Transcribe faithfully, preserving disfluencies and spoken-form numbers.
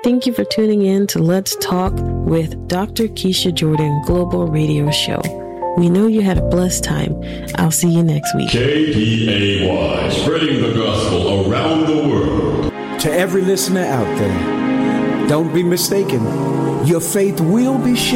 Thank you for tuning in to Let's Talk with Doctor Keisha Jordan Global Radio Show. We know you had a blessed time. I'll see you next week. K P A Y, spreading the gospel around the world. To every listener out there, don't be mistaken. Your faith will be shaken.